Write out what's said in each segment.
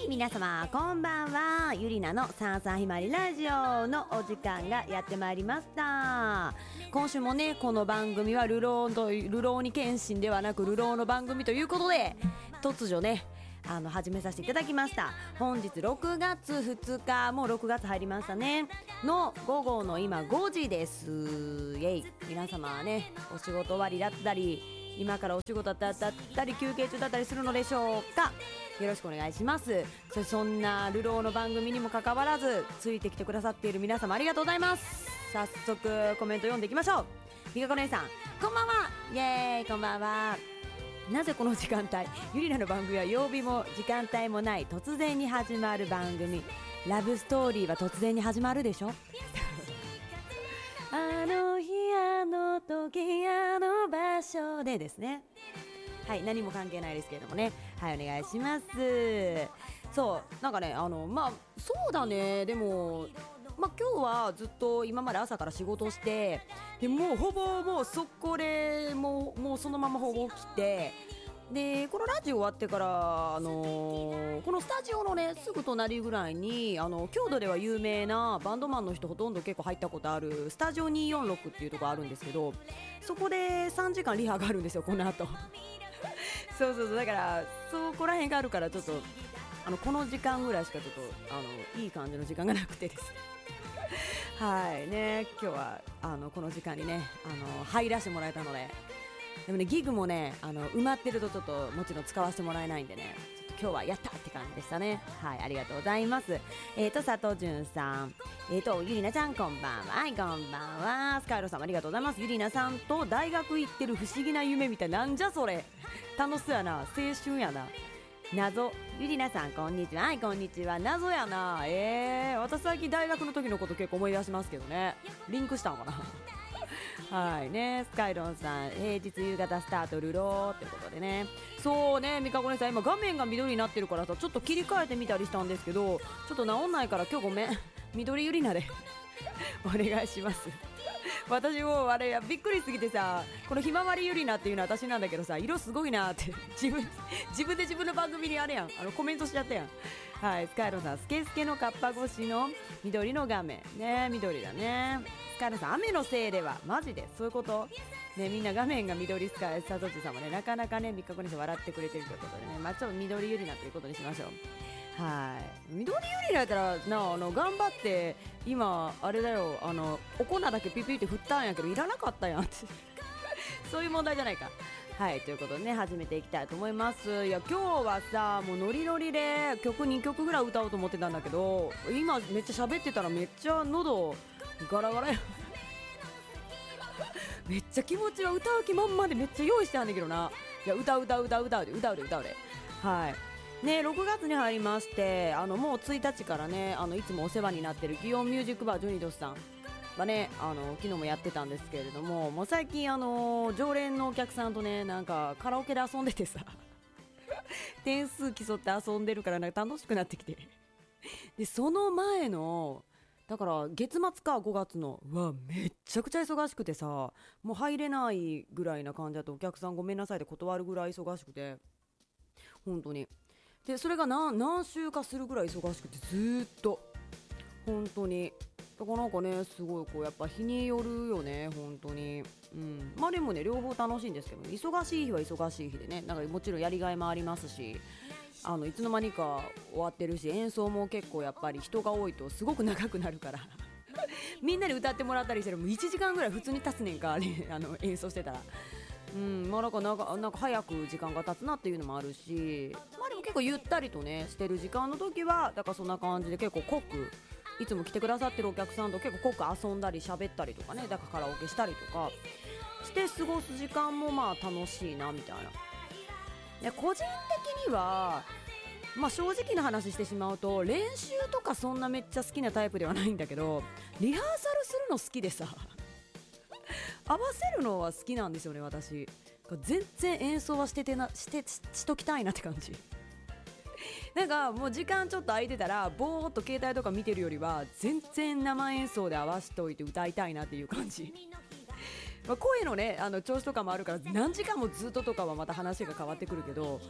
皆様こんばんは。ゆりなのさんさんひまりラジオのお時間がやってまいりました。今週もね、この番組は流浪に謙信ではなく流浪の番組ということで、突如ね始めさせていただきました。本日6月2日、もう6月入りましたねの午後の今5時です。イエイ。皆様はね、お仕事終わりだったり、今からお仕事だったり休憩中だったりするのでしょうか。よろしくお願いします。そんな流浪の番組にもかかわらずついてきてくださっている皆様ありがとうございます。早速コメント読んでいきましょう。みかこ姉さんこんばんは。イエーイ、こんばんは。なぜこの時間帯、ゆりなの番組は曜日も時間帯もない突然に始まる番組。ラブストーリーは突然に始まるでしょあの日あの時あの場所でですね。はい、何も関係ないですけれどもね。はい、お願いします。そう、なんかね、そうだね。でも今日はずっと今まで朝から仕事して、でもうほぼもう速攻でもうそのままほぼ来て、でこのラジオ終わってから、このスタジオのねすぐ隣ぐらいに郷土では有名なバンドマンの人ほとんど結構入ったことあるスタジオ246っていうところあるんですけど、そこで3時間リハがあるんですよ、この後そうだからそこら辺があるから、ちょっとこの時間ぐらいしかちょっといい感じの時間がなくてですねはいね、今日はこの時間にね入らせてもらえたので。でもね、ギグもね埋まってるとちょっともちろん使わせてもらえないんでね、ちょっと今日はやったって感じでしたね。はい、ありがとうございます。佐藤淳さん、ゆりなちゃんこんばんは。はい、こんばんは。スカイロさんありがとうございます。ゆりなさんと大学行ってる不思議な夢みたいな、なんじゃそれ、楽しそうやな、青春やな。謎、ゆりなさんこんにちは。はい、こんにちは。謎やな。私最近大学の時のこと結構思い出しますけどね。リンクしたのかなはいね、スカイロンさん平日夕方スタートルローってことでね。そうね、みかこねさん今画面が緑になってるからさ、ちょっと切り替えてみたりしたんですけど、ちょっと治んないから今日ごめん緑ゆりなでお願いします私もびっくりすぎてさ、このひまわりゆりなっていうのは私なんだけどさ、色すごいなって自分で自分の番組にあれやん、コメントしちゃったやん。はい、スカイロンさんスケスケのカッパ越しの緑の画面ね、緑だね。スカイロンさん雨のせいでは、マジでそういうことね、みんな画面が緑。スカイサトチさんもね、なかなかね3日後にして笑ってくれてるということでね、ちょっと緑ゆりなということにしましょう。はい、緑ゆりなやったらな、頑張って今あれだよ、お粉だけピピって振ったんやけどいらなかったやんってそういう問題じゃないか。はい、ということでね、始めていきたいと思います。いや今日はさ、もうノリノリで曲2曲ぐらい歌おうと思ってたんだけど、今めっちゃ喋ってたらめっちゃ喉ガラガラやめっちゃ気持ちは歌う気満々でめっちゃ用意してあんねんけどな。いや歌うではいね。6月に入りまして、もう1日からねいつもお世話になってる祇園ミュージックバージョニドスさんがね昨日もやってたんですけれども、もう最近常連のお客さんとね、なんかカラオケで遊んでてさ点数競って遊んでるからなんか楽しくなってきてでその前のだから月末か5月のめっちゃくちゃ忙しくてさ、もう入れないぐらいな感じだと、お客さんごめんなさいで断るぐらい忙しくて、本当に。でそれが何週かするぐらい忙しくて、ずーっと本当に。だからなんかね、すごいこうやっぱ日によるよね、本当に。でもね、両方楽しいんですけど、忙しい日は忙しい日でね、なんかもちろんやりがいもありますし、いつの間にか終わってるし、演奏も結構やっぱり人が多いとすごく長くなるからみんなで歌ってもらったりしてもう1時間ぐらい普通に経つねんか、ね、演奏してたらなんか早く時間が経つなっていうのもあるし、でも結構ゆったりとねしてる時間の時はだからそんな感じで結構濃く、いつも来てくださってるお客さんと結構濃く遊んだり喋ったりとかね、だからカラオケしたりとかして過ごす時間も楽しいなみたいな。で個人的には正直な話してしまうと、練習とかそんなめっちゃ好きなタイプではないんだけど、リハーサルするの好きでさ合わせるのは好きなんですよね、私。全然演奏はしときたいなって感じなんかもう時間ちょっと空いてたらぼーっと携帯とか見てるよりは全然生演奏で合わせておいて歌いたいなっていう感じ声のね調子とかもあるから何時間もずっととかはまた話が変わってくるけど、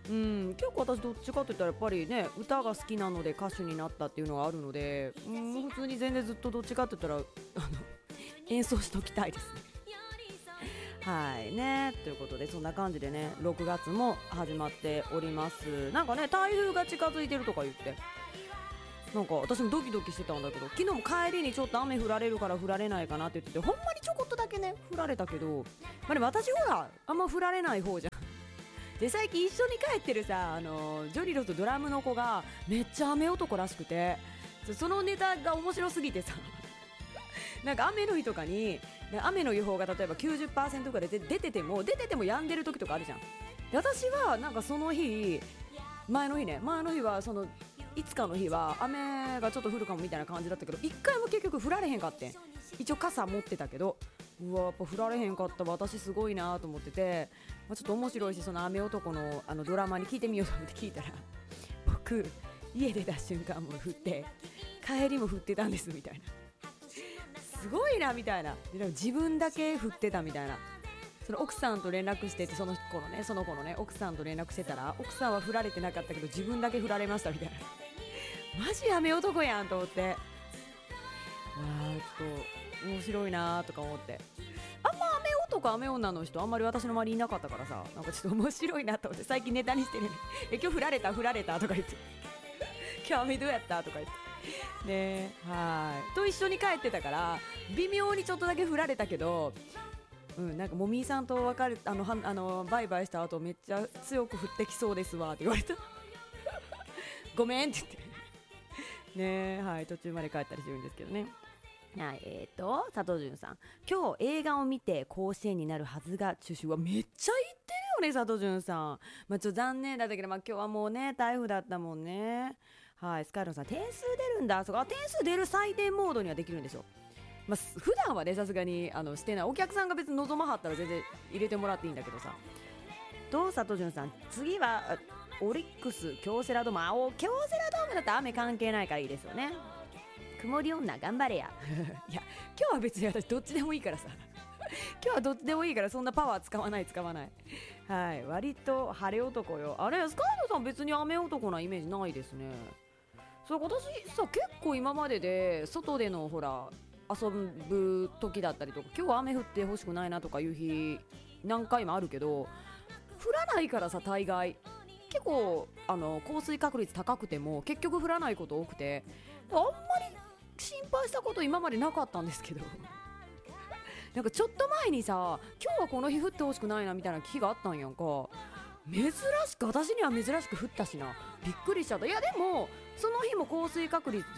結構私どっちかといったらやっぱりね歌が好きなので歌手になったっていうのがあるので、普通に全然ずっとどっちかといったら演奏しときたいですね。はいね、ということでそんな感じでね6月も始まっております。なんかね台風が近づいてるとか言って、なんか私もドキドキしてたんだけど、昨日も帰りにちょっと雨降られるから降られないかなって言ってて、ほんまにちょこっとだけね降られたけど、でも私ほらあんま降られない方じゃん。で最近一緒に帰ってるさジョリロとドラムの子がめっちゃ雨男らしくて、そのネタが面白すぎてさなんか雨の日とかに雨の予報が例えば 90% ぐらいで出てても止んでる時とかあるじゃん。で私はなんかその日前の日はそのいつかの日は雨がちょっと降るかもみたいな感じだったけど、一回も結局降られへんかってん。一応傘持ってたけど、うわやっぱ降られへんかった私すごいなと思ってて、ちょっと面白いし、その雨男のドラマに聞いてみようと思って聞いたら、僕家出た瞬間も降って帰りも降ってたんですみたいな、すごいなみたいな。でも自分だけ降ってたみたいな。その奥さんと連絡してて、その子のね奥さんと連絡してたら、奥さんは振られてなかったけど自分だけ振られましたみたいな。マジ雨男やんと思って、ちょっと面白いなとか思って、あんま雨男雨女の人あんまり私の周りいなかったからさ、なんかちょっと面白いなと思って最近ネタにしてるね。今日振られたとか言って今日雨どうやったとか言ってね。はいと一緒に帰ってたから微妙にちょっとだけ振られたけど、なんかもみーさんと別れバイバイした後めっちゃ強く降ってきそうですわって言われたごめんって言ってね。はい途中まで帰ったりするんですけどね。はい、佐藤潤さん、今日映画を見て甲子園になるはずが中止はめっちゃ言ってるよね佐藤潤さん。ちょっと残念だったけど、今日はもうね台風だったもんね。はいスカイロンさん点数出るんだ。そうか、点数出る採点モードにはできるんですよ。普段はねさすがにしてない。お客さんが別に望まはったら全然入れてもらっていいんだけどさ。佐藤潤さん、次はオリックス京セラドーム。京セラドームだったら雨関係ないからいいですよね。曇り女頑張れやいや今日は別に私どっちでもいいからさ今日はどっちでもいいから、そんなパワー使わない。はい割と晴れ男よ。あれスカイドさん別に雨男なイメージないですね。そう私さ結構今までで外でのほら遊ぶ時だったりとか、今日は雨降ってほしくないなとかいう日何回もあるけど、降らないからさ大概結構降水確率高くても結局降らないこと多くて、あんまり心配したこと今までなかったんですけどなんかちょっと前にさ今日はこの日降ってほしくないなみたいな日があったんやんか。珍しく私には珍しく降ったしな、びっくりしちゃった。いやでもその日も降水確率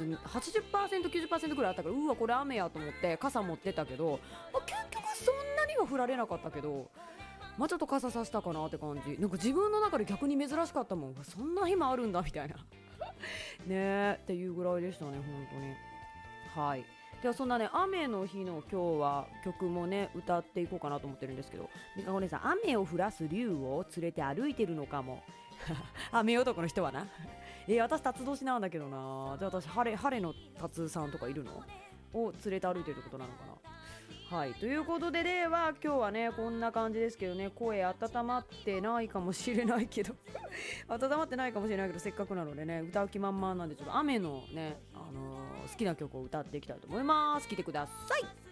80%、90% ぐらいあったから、うわこれ雨やと思って傘持ってたけど、結局そんなには降られなかったけど、ちょっと傘さしたかなって感じ。なんか自分の中で逆に珍しかったもん。そんな日もあるんだみたいなねっていうぐらいでしたね本当に。はいではそんなね雨の日の今日は曲もね歌っていこうかなと思ってるんですけど、みかこ姉さん、雨を降らす竜を連れて歩いてるのかも雨男の人はな私辰年なんだけどな。じゃあ私晴れの辰さんとかいるのを連れて歩いてるってことなのかな。はいということででは今日はねこんな感じですけどね、声温まってないかもしれないけど温まってないかもしれないけどせっかくなのでね歌う気満々なんで、ちょっと雨のね、好きな曲を歌っていきたいと思います。聴いてください。